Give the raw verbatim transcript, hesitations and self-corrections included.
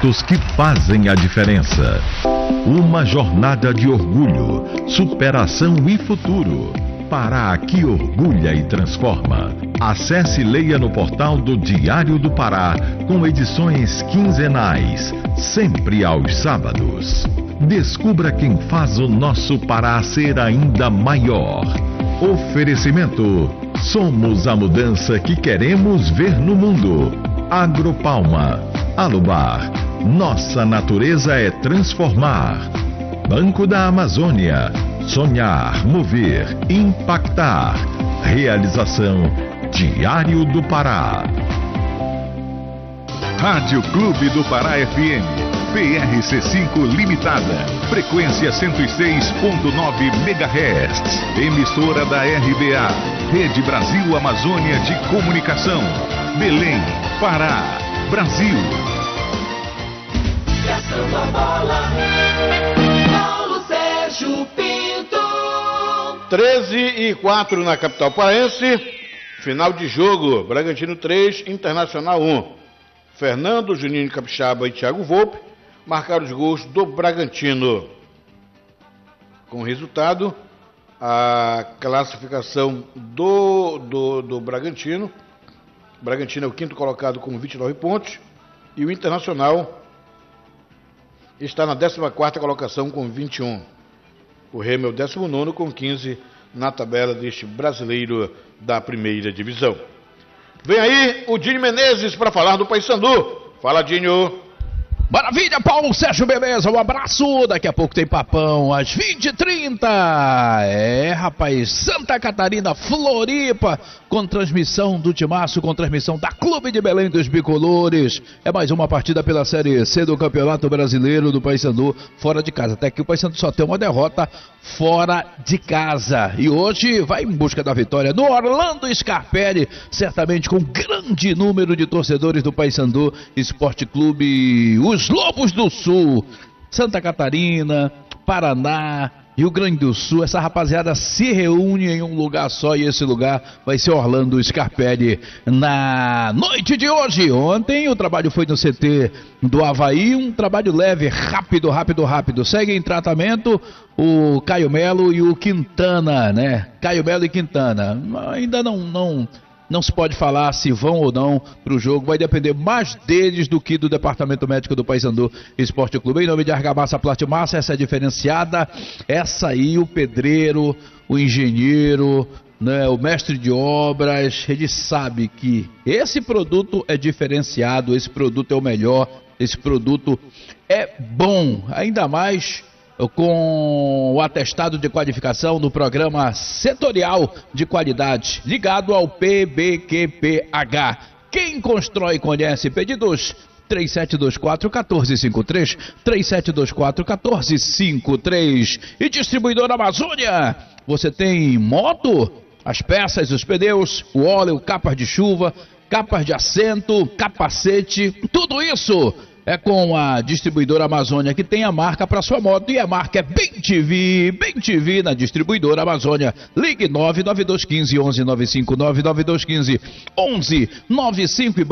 momentos que fazem a diferença. Uma jornada de orgulho, superação e futuro. Pará que orgulha e transforma. Acesse e leia no portal do Diário do Pará, com edições quinzenais, sempre aos sábados. Descubra quem faz o nosso Pará ser ainda maior. Oferecimento: somos a mudança que queremos ver no mundo. Agropalma. Alubar. Nossa natureza é transformar. Banco da Amazônia. Sonhar, mover, impactar. Realização: Diário do Pará. Rádio Clube do Pará F M, P R C cinco Limitada, frequência cento e seis ponto nove megahertz, emissora da R B A, Rede Brasil Amazônia de Comunicação, Belém, Pará, Brasil. Caçando a bola, Paulo Sérgio Pinto. treze e quatro na capital paraense, final de jogo, Bragantino três, Internacional um. Fernando, Juninho Capixaba e Thiago Volpe marcaram os gols do Bragantino. Com o resultado, a classificação do, do, do Bragantino, o Bragantino é o quinto colocado com vinte e nove pontos, e o Internacional está na décima quarta colocação com vinte e um. O Remo é o décimo nono com quinze na tabela deste brasileiro da primeira divisão. Vem aí o Dinho Menezes para falar do Paysandu. Fala, Dinho. Maravilha, Paulo Sérgio, beleza? Um abraço. Daqui a pouco tem papão às vinte e trinta. É, rapaz, Santa Catarina, Floripa, com transmissão do Timaço, com transmissão da Clube de Belém dos Bicolores. É mais uma partida pela Série C do Campeonato Brasileiro do Paysandu, fora de casa. Até que o Paysandu só tem uma derrota fora de casa. E hoje vai em busca da vitória no Orlando Scarpelli, certamente com um grande número de torcedores do Paysandu Esporte Clube, os Lobos do Sul, Santa Catarina, Paraná, Rio Grande do Sul. Essa rapaziada se reúne em um lugar só e esse lugar vai ser Orlando Scarpelli na noite de hoje. Ontem o trabalho foi no C T do Avaí, um trabalho leve, rápido, rápido, rápido. Segue em tratamento o Caio Melo e o Quintana, né? Caio Melo e Quintana. Ainda não... não Não se pode falar se vão ou não para o jogo, vai depender mais deles do que do Departamento Médico do Paysandu Esporte Clube. Em nome de Argamassa Plastimassa, essa é diferenciada, essa aí o pedreiro, o engenheiro, né, o mestre de obras, ele sabe que esse produto é diferenciado, esse produto é o melhor, esse produto é bom, ainda mais com o atestado de qualificação do programa setorial de qualidade, ligado ao P B Q P H. Quem constrói conhece. Pedidos três sete dois quatro, um quatro cinco três, três sete dois quatro, um quatro cinco três. E Distribuidora Amazônia, você tem moto, as peças, os pneus, o óleo, capas de chuva, capas de assento, capacete, tudo isso é com a Distribuidora Amazônia, que tem a marca para sua moto, e a marca é Bem T V, Bem T V na Distribuidora Amazônia. Ligue nove nove dois um cinco, um um nove cinco, nove nove dois um cinco, um um nove cinco.